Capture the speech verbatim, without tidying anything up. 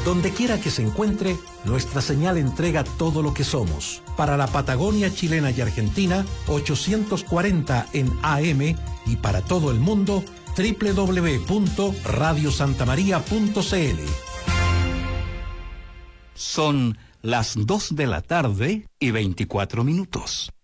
Donde quiera que se encuentre, nuestra señal entrega todo lo que somos. Para la Patagonia chilena y argentina, ochocientos cuarenta en A M, y para todo el mundo, doble u doble u doble u punto radio santa maría punto c l. Son las dos de la tarde y veinticuatro minutos.